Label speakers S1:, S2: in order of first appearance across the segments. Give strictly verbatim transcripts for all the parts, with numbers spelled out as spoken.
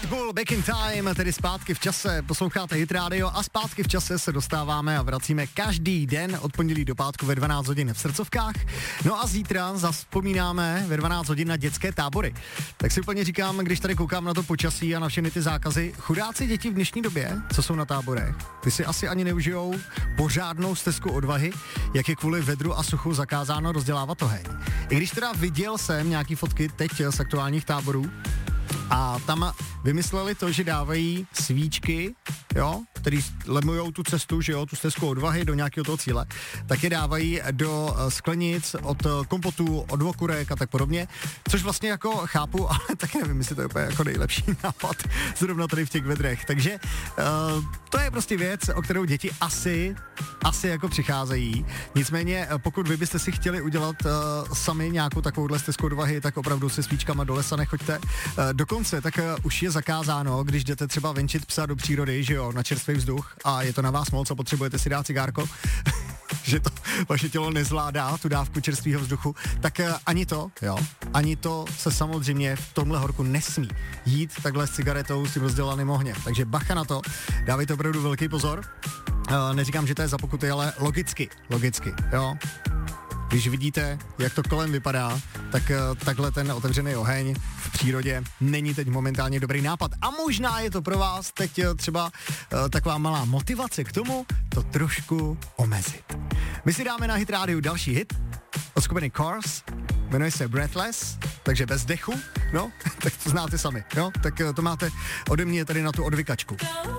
S1: Pitbull, Back in Time, tedy zpátky v čase, posloucháte Hit Radio a zpátky v čase se dostáváme a vracíme každý den od pondělí do pátku ve dvanáct hodin v srdcovkách. No a zítra zaspomínáme ve dvanáct hodin na dětské tábory. Tak si úplně říkám, když tady koukám na to počasí a na všechny ty zákazy, chudáci děti v dnešní době, co jsou na táborech, ty si asi ani neužijou pořádnou stezku odvahy, jak je kvůli vedru a suchu zakázáno rozdělávat oheň. I když teda viděl jsem nějaký fotky teď z aktuálních táborů, a tam vymysleli to, že dávají svíčky, jo, který lemujou tu cestu, že jo, tu stezku odvahy do nějakého toho cíle, tak je dávají do sklenic od kompotů, od okurek a tak podobně, což vlastně jako chápu, ale taky nevím, jestli to je úplně jako nejlepší nápad zrovna tady v těch vedrech. Takže uh, to je prostě věc, o kterou děti asi, asi jako přicházejí. Nicméně, pokud vy byste si chtěli udělat uh, sami nějakou takovouhle stezku odvahy, tak opravdu se svíčkama do lesa nechoďte. Uh, dokonce, tak uh, už je zakázáno, když jdete třeba venčit psa do přírody, že jo, na čerstvý vzduch a je to na vás moc a potřebujete si dát cigárko, že to vaše tělo nezvládá tu dávku čerstvého vzduchu, tak uh, ani to, jo, ani to se samozřejmě v tomhle horku nesmí jít takhle s cigaretou s tím rozdělaným ohněm. Takže bacha na to, dávejte opravdu velký pozor. Uh, neříkám, že to je za pokuty, ale logicky, logicky, jo. Když vidíte, jak to kolem vypadá, tak uh, takhle ten otevřený oheň v přírodě není teď momentálně dobrý nápad. A možná je to pro vás teď uh, třeba uh, taková malá motivace k tomu to trošku omezit. My si dáme na Hit Radio další hit od skupiny Cars, jmenuje se Breathless, takže bez dechu, no, tak to znáte sami, jo, tak uh, to máte ode mě tady na tu odvykačku.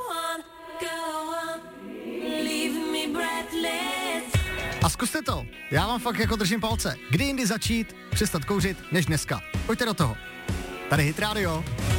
S1: A zkuste to, já vám fakt jako držím palce. Kdy jindy začít, přestat kouřit, než dneska. Pojďte do toho. Tady Hit Radio.